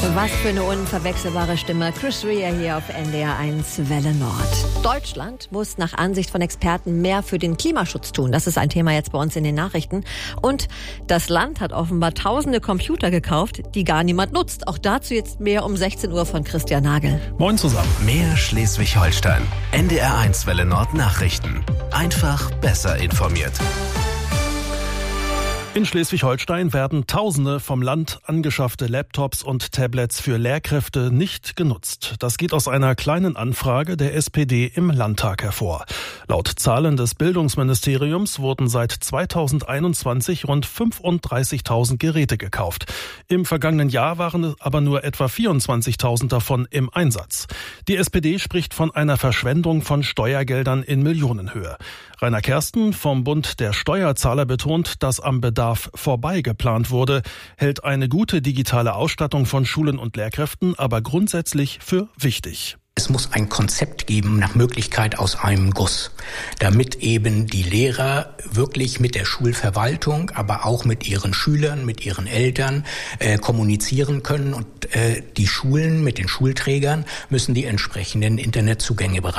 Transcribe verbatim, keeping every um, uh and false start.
Was für eine unverwechselbare Stimme. Chris Rea hier auf N D R eins Welle Nord. Deutschland muss nach Ansicht von Experten mehr für den Klimaschutz tun. Das ist ein Thema jetzt bei uns in den Nachrichten. Und das Land hat offenbar tausende Computer gekauft, die gar niemand nutzt. Auch dazu jetzt mehr um sechzehn Uhr von Christian Nagel. Moin zusammen. Mehr Schleswig-Holstein. N D R eins Welle Nord Nachrichten. Einfach besser informiert. In Schleswig-Holstein werden Tausende vom Land angeschaffte Laptops und Tablets für Lehrkräfte nicht genutzt. Das geht aus einer kleinen Anfrage der S P D im Landtag hervor. Laut Zahlen des Bildungsministeriums wurden seit zweitausendeinundzwanzig rund fünfunddreißigtausend Geräte gekauft. Im vergangenen Jahr waren aber nur etwa vierundzwanzigtausend davon im Einsatz. Die S P D spricht von einer Verschwendung von Steuergeldern in Millionenhöhe. Rainer Kersten vom Bund der Steuerzahler betont, dass am Bedarf vorbei geplant wurde, hält eine gute digitale Ausstattung von Schulen und Lehrkräften aber grundsätzlich für wichtig. Es muss ein Konzept geben, nach Möglichkeit aus einem Guss, damit eben die Lehrer wirklich mit der Schulverwaltung, aber auch mit ihren Schülern, mit ihren Eltern äh, kommunizieren können. Und äh, die Schulen mit den Schulträgern müssen die entsprechenden Internetzugänge bereitstellen.